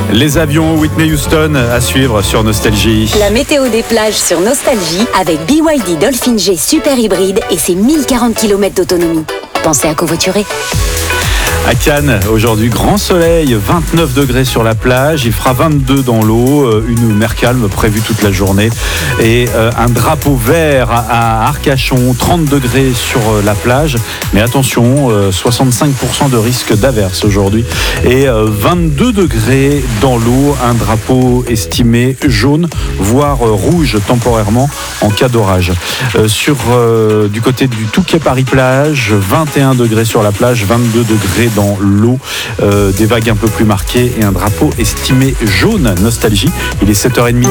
Les avions Whitney Houston à suivre sur Nostalgie. La météo des plages sur Nostalgie avec BYD Dolphin G Super Hybride et ses 1040 km d'autonomie. Pensez à covoiturer. À Cannes, aujourd'hui, grand soleil, 29 degrés sur la plage, il fera 22 dans l'eau, une mer calme prévue toute la journée et un drapeau vert à Arcachon, 30 degrés sur la plage, mais attention, 65% de risque d'averse aujourd'hui et 22 degrés dans l'eau, un drapeau estimé jaune, voire rouge temporairement en cas d'orage. Du côté du Touquet Paris-Plage, 21 degrés sur la plage, 22 degrés dans l'eau, des vagues un peu plus marquées et un drapeau estimé jaune. Nostalgie, il est 7h30.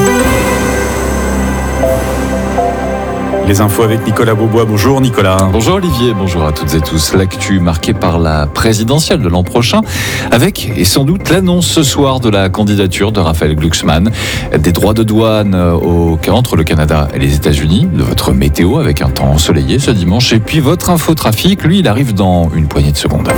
Les infos avec Nicolas Beaubois. Bonjour Nicolas. Bonjour Olivier, bonjour à toutes et tous. L'actu marquée par la présidentielle de l'an prochain avec, et sans doute, l'annonce ce soir de la candidature de Raphaël Glucksmann, des droits de douane entre le Canada et les États-Unis, de votre météo avec un temps ensoleillé ce dimanche, et puis votre infotrafic, lui, il arrive dans une poignée de secondes.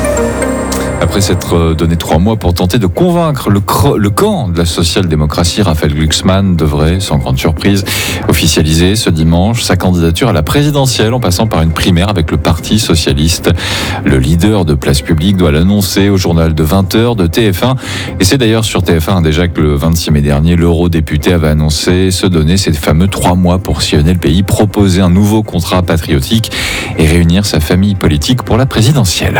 Après s'être donné 3 mois pour tenter de convaincre le camp de la social-démocratie, Raphaël Glucksmann devrait, sans grande surprise, officialiser ce dimanche sa candidature à la présidentielle en passant par une primaire avec le Parti socialiste. Le leader de Place Publique doit l'annoncer au journal de 20h de TF1. Et c'est d'ailleurs sur TF1 déjà que le 26 mai dernier, l'eurodéputé avait annoncé se donner ces fameux 3 mois pour sillonner le pays, proposer un nouveau contrat patriotique et réunir sa famille politique pour la présidentielle.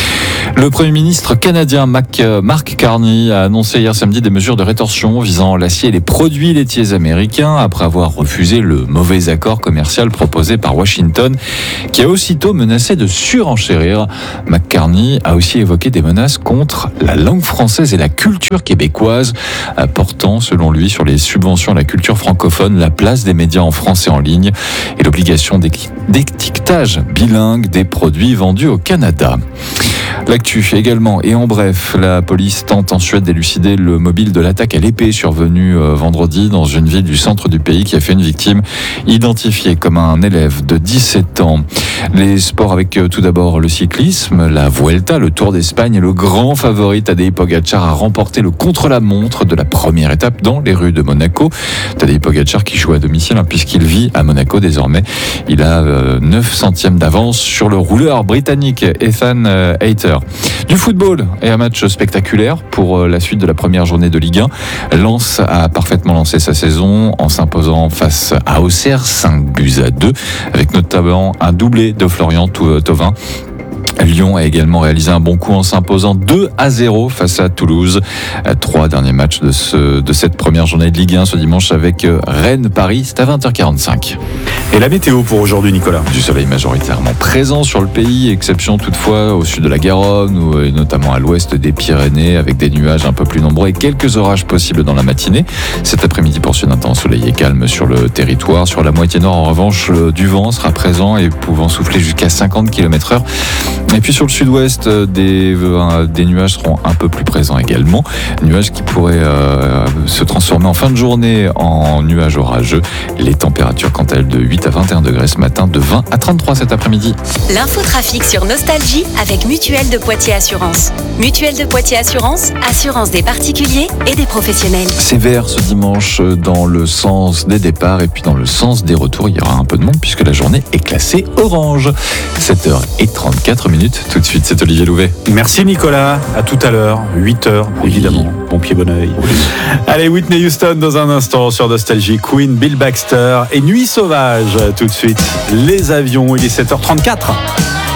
Le Premier ministre canadien Mark Carney a annoncé hier samedi des mesures de rétorsion visant l'acier et les produits laitiers américains après avoir refusé le mauvais accord commercial proposé par Washington qui a aussitôt menacé de surenchérir. McCartney a aussi évoqué des menaces contre la langue française et la culture québécoise, portant selon lui sur les subventions à la culture francophone, la place des médias en français en ligne et l'obligation d'étiquetage bilingue des produits vendus au Canada. L'actu également, et en bref, la police tente en Suède d'élucider le mobile de l'attaque à l'épée survenue vendredi dans une ville du centre du pays qui a fait une victime identifiée comme un élève de 17 ans. Les sports avec tout d'abord le cyclisme, la Vuelta, le Tour d'Espagne et le grand favori Tadej Pogačar a remporté le contre-la-montre de la première étape dans les rues de Monaco. Tadej Pogačar qui joue à domicile puisqu'il vit à Monaco désormais. Il a 9 centièmes d'avance sur le rouleur britannique Ethan Hayter. Du football et un match spectaculaire pour la suite de la première journée de Ligue 1. Lens a parfaitement lancé sa saison en s'imposant face à Auxerre 5-2 avec notamment un doublé de Florian Thauvin. Lyon a également réalisé un bon coup en s'imposant 2-0 face à Toulouse. 3 derniers matchs de cette première journée de Ligue 1 ce dimanche avec Rennes-Paris, c'est à 20h45. Et la météo pour aujourd'hui, Nicolas? Du soleil majoritairement présent sur le pays, exception toutefois au sud de la Garonne et notamment à l'ouest des Pyrénées avec des nuages un peu plus nombreux et quelques orages possibles dans la matinée. Cet après-midi, poursuit d'un temps ensoleillé et calme sur le territoire. Sur la moitié nord, en revanche, du vent sera présent et pouvant souffler jusqu'à 50 km/h. Et puis sur le sud-ouest, des nuages seront un peu plus présents également. Nuages qui pourraient se transformer en fin de journée en nuages orageux. Les températures, quant à elles, de 8 à 21 degrés ce matin, de 20 à 33 cet après-midi. L'infotrafic sur Nostalgie avec Mutuelle de Poitiers Assurance. Mutuelle de Poitiers Assurance, assurance des particuliers et des professionnels. C'est vert ce dimanche dans le sens des départs et puis dans le sens des retours. Il y aura un peu de monde puisque la journée est classée orange. 7h34. Tout de suite, c'est Olivier Louvet. Merci Nicolas, à tout à l'heure, 8h évidemment, bon pied, bon oeil. Oui. Allez, Whitney Houston dans un instant sur Nostalgie, Queen, Bill Baxter et Nuit Sauvage tout de suite. Les avions, il est 7h34.